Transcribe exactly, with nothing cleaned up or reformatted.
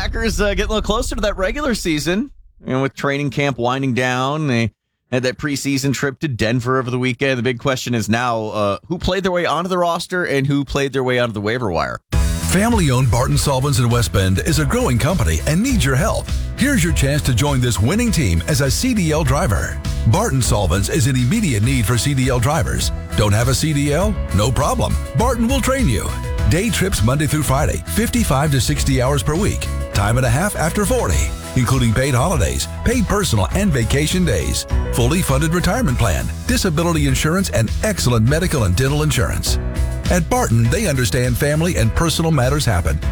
Packers uh, getting a little closer to that regular season. You know, with training camp winding down, they had that preseason trip to Denver over the weekend. The big question is now, uh, who played their way onto the roster and who played their way onto the waiver wire? Family-owned Barton Solvents in West Bend is a growing company and needs your help. Here's your chance to join this winning team as a C D L driver. Barton Solvents is in immediate need for C D L drivers. Don't have a C D L? No problem. Barton will train you. Day trips Monday through Friday, fifty-five to sixty hours per week. Time and a half after forty, including paid holidays, paid personal and vacation days. Fully funded retirement plan, disability insurance, and excellent medical and dental insurance. At Barton, they understand family and personal matters happen.